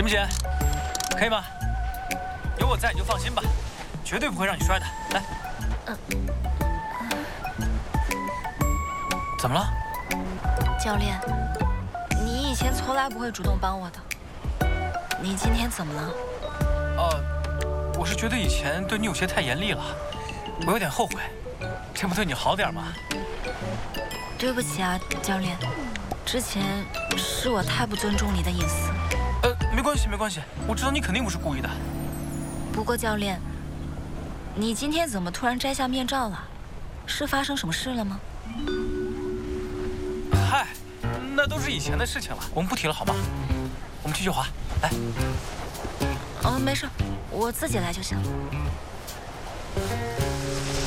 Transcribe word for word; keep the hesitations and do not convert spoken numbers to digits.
行不行？可以吗？有我在你就放心吧，绝对不会让你摔的。来， 嗯， 怎么了？ 教练，你以前从来不会主动帮我的，你今天怎么了？ 呃，我是觉得以前对你有些太严厉了，我有点后悔。这不对你好点吗？ 对不起啊，教练，之前是我太不尊重你的隐私。 呃，没关系，没关系，我知道你肯定不是故意的。 不过教练，你今天怎么突然摘下面罩了？是发生什么事了吗？ 嗨，那都是以前的事情了，我们不提了，好吗？我们继续滑，来。 哦，没事，我自己来就行。